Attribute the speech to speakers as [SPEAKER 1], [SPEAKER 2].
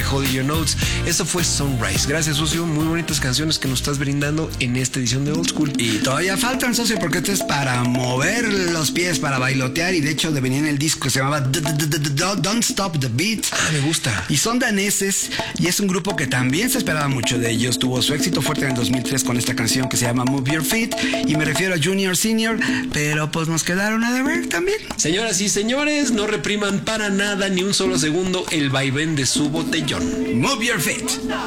[SPEAKER 1] Holy Your Notes. Eso fue Sunrise. Gracias, socio. Muy bonitas canciones que nos estás brindando en esta edición de Old School.
[SPEAKER 2] Y todavía faltan, socio, porque esto es para mover los pies, para bailotear. Y de hecho venía en el disco que se llamaba Don't Stop the Beat.
[SPEAKER 1] Me gusta.
[SPEAKER 2] Y son daneses y es un grupo que también se esperaba mucho de ellos. Tuvo su éxito fuerte en el 2003 con esta canción que se llama Move Your Feet. Y me refiero a Junior Senior, pero pues nos quedaron a deber también.
[SPEAKER 1] Señoras y señores, no repriman para nada ni un solo segundo el vaivén de su botellón.
[SPEAKER 2] Move Your Feet.